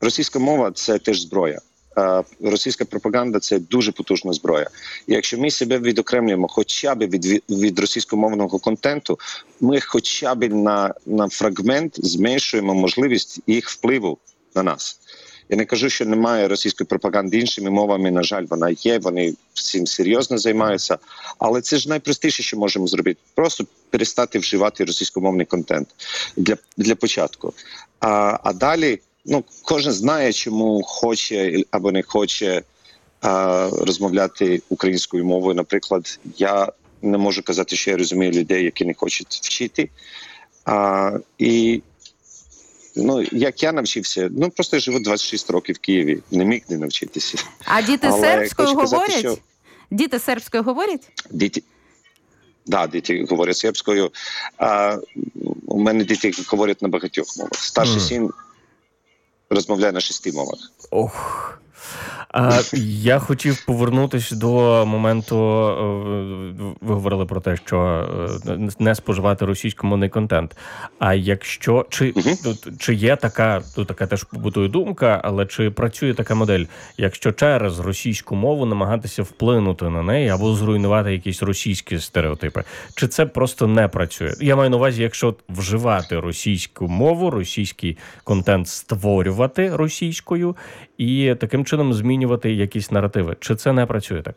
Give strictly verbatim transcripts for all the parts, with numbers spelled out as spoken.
російська мова – це теж зброя. Російська пропаганда – це дуже потужна зброя. І якщо ми себе відокремлюємо хоча б від, від російськомовного контенту, ми хоча б на, на фрагмент зменшуємо можливість їх впливу на нас. Я не кажу, що немає російської пропаганди іншими мовами, на жаль, вона є, вони всім серйозно займаються, але це ж найпростіше, що можемо зробити. Просто перестати вживати російськомовний контент для, для початку. А, а далі, ну, кожен знає, чому хоче або не хоче а, розмовляти українською мовою. Наприклад, я не можу казати, що я розумію людей, які не хочуть вчити. А, і Ну, як я навчився, ну просто я живу двадцять шість років в Києві, не міг не навчитися. А діти Але сербською хочу казати, говорять? що... Діти сербською говорять? Діти, да, діти говорять сербською. А у мене діти говорять на багатьох мовах. Старший mm. син розмовляє на шести мовах. Ох. А, я хотів повернутися до моменту, ви говорили про те, що не споживати російськомовний контент. А якщо, чи, uh-huh. чи є така, тут така теж побутує думка, але чи працює така модель, якщо через російську мову намагатися вплинути на неї або зруйнувати якісь російські стереотипи? Чи це просто не працює? Я маю на увазі, якщо вживати російську мову, російський контент створювати російською і таким чином змінювати якісь наративи. Чи це не працює так?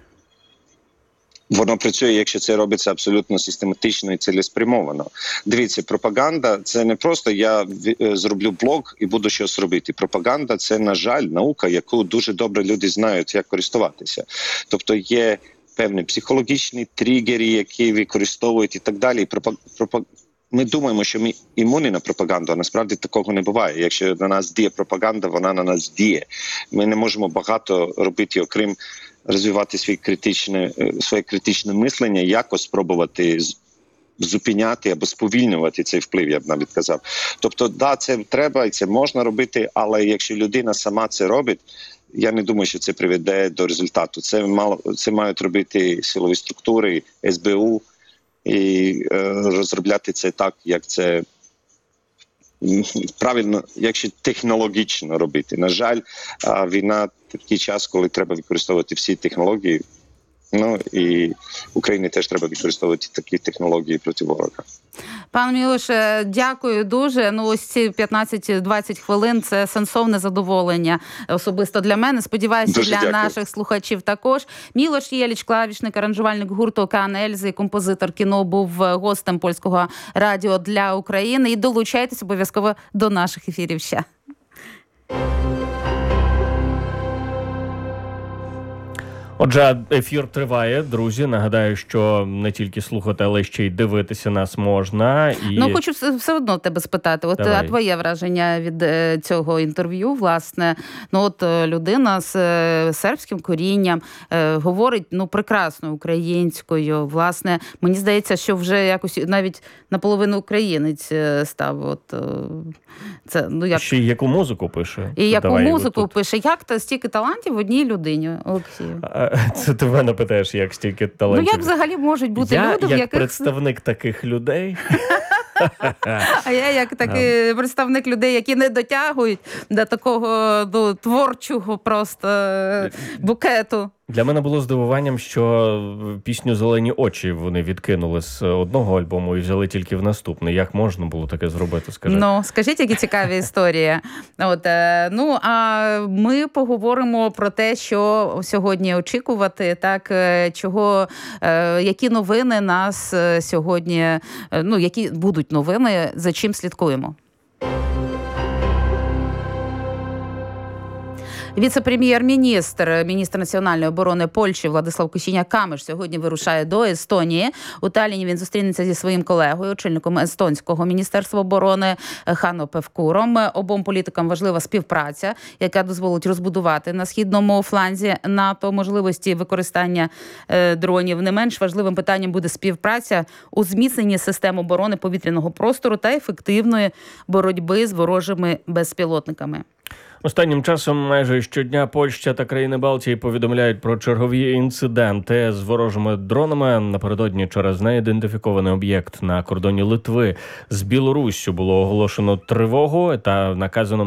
Воно працює, якщо це робиться абсолютно систематично і цілеспрямовано. Дивіться, пропаганда – це не просто я зроблю блог і буду щось робити. Пропаганда – це, на жаль, наука, яку дуже добре люди знають, як користуватися. Тобто є певні психологічні тригери, які використовують і так далі. Пропаганда Ми думаємо, що ми імунні на пропаганду, а насправді такого не буває. Якщо на нас діє пропаганда, вона на нас діє. Ми не можемо багато робити, окрім розвивати своє критичне, своє критичне мислення, якось спробувати зупиняти або сповільнювати цей вплив, я б навіть казав. Тобто, да, це треба і це можна робити, але якщо людина сама це робить, я не думаю, що це приведе до результату. Це, мало, це мають робити силові структури, ес бе у, і е, розробляти це так, як це правильно, якщо технологічно робити. На жаль, е, війна – такий час, коли треба використовувати всі технології. Ну і Україні теж треба використовувати такі технології проти ворога. Пан Мілош, дякую дуже. Ну, ось ці п'ятнадцять-двадцять хвилин – це сенсовне задоволення особисто для мене. Сподіваюся, дуже для дякую. Наших слухачів також. Мілош Єліч, клавішник, аранжувальник гурту «Океан Ельзи», композитор кіно, був гостем Польського радіо для України. І долучайтесь обов'язково до наших ефірів ще. Отже, ефір триває, друзі. Нагадаю, що не тільки слухати, але ще й дивитися нас можна. І... Ну, хочу все одно тебе спитати. От а твоє враження від цього інтерв'ю, власне. Ну, от людина з сербським корінням е, говорить, ну, прекрасно українською. Власне, мені здається, що вже якось навіть наполовину українець став. От, це, ну, як... Ще й яку музику пише. І яку Давай музику пише. Як то стільки талантів в одній людині, Олексію? Це ти мене питаєш, як стільки талантів. Ну, як взагалі можуть бути я, люди, в як яких... представник таких людей... А я як такий представник людей, які не дотягують до такого до творчого просто букету. Для мене було здивуванням, що пісню «Зелені очі» вони відкинули з одного альбому і взяли тільки в наступний. Як можна було таке зробити, скажіть? Ну, скажіть, які цікаві історії. От, ну, а ми поговоримо про те, що сьогодні очікувати, так, чого, які новини нас сьогодні, ну, які будуть новини, за чим слідкуємо. Віце-прем'єр-міністр, міністр національної оборони Польщі Владислав Косіняк-Камиш сьогодні вирушає до Естонії. У Талліні він зустрінеться зі своїм колегою, очільником естонського міністерства оборони Хано Певкуром. Обом політикам важлива співпраця, яка дозволить розбудувати на східному фланзі НАТО можливості використання дронів. Не менш важливим питанням буде співпраця у зміцненні систем оборони повітряного простору та ефективної боротьби з ворожими безпілотниками. Останнім часом майже щодня Польща та країни Балтії повідомляють про чергові інциденти з ворожими дронами. Напередодні через неідентифікований об'єкт на кордоні Литви з Білоруссю було оголошено тривогу та наказано